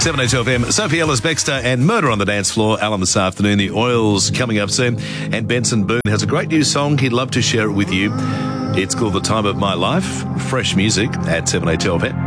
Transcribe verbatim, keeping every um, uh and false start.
seven A two F M, Sophie Ellis-Bextor and Murder on the Dance Floor. Alan this afternoon, the Oils coming up soon. And Benson Boone has a great new song. He'd love to share it with you. It's called The Time of My Life. Fresh music at seven A two F M.